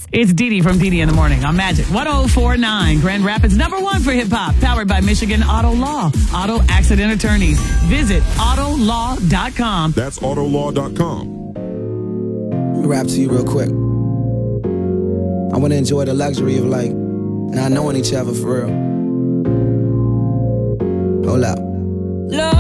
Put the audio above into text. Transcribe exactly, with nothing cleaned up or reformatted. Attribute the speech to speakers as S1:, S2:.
S1: It's Dee Dee from Dee Dee in the Morning on Magic one oh four point nine. Grand Rapids, number one for hip hop. Powered by Michigan Auto Law. Auto accident attorneys. Visit auto law dot com.
S2: That's auto law dot com.
S3: Let me rap to you real quick. I want to enjoy the luxury of like not knowing each other for real. Hold up.